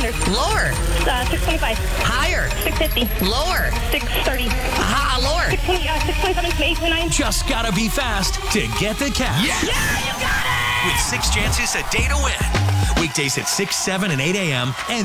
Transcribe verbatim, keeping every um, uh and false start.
hundred. Lower. Uh, six twenty-five. Higher. six fifty. Lower. six thirty. Ha, lower. six twenty. Uh, six twenty-seven. eight twenty-nine. Just gotta be fast to get the cash. Yeah, you got it! With six chances a day to win. Weekdays at six, seven, and eight a.m. and